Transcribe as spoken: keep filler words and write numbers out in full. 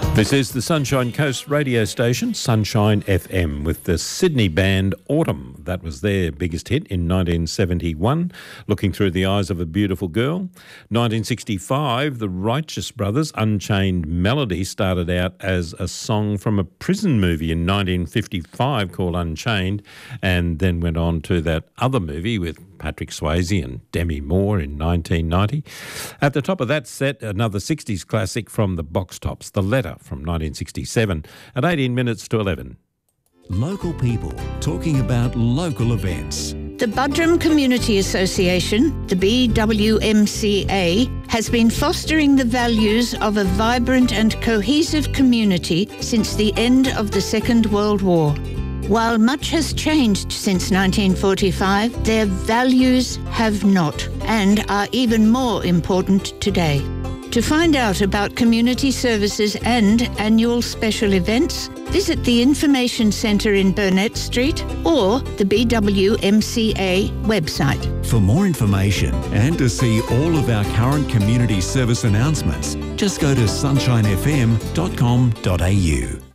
This is the Sunshine Coast radio station, Sunshine F M, with the Sydney band Autumn. That was their biggest hit in nineteen seventy-one, Looking Through the Eyes of a Beautiful Girl. nineteen sixty-five, the Righteous Brothers' Unchained Melody started out as a song from a prison movie in nineteen fifty-five called Unchained, and then went on to that other movie with Patrick Swayze and Demi Moore in nineteen ninety. At the top of that set, another sixties classic from the Box Tops, The Letter from nineteen sixty-seven, at eighteen minutes to eleven. Local people talking about local events. The Buderim Community Association, the B W M C A, has been fostering the values of a vibrant and cohesive community since the end of the Second World War. While much has changed since nineteen forty-five, their values have not, and are even more important today. To find out about community services and annual special events, visit the Information Centre in Burnett Street or the B W M C A website. For more information and to see all of our current community service announcements, just go to sunshine f m dot com dot a u.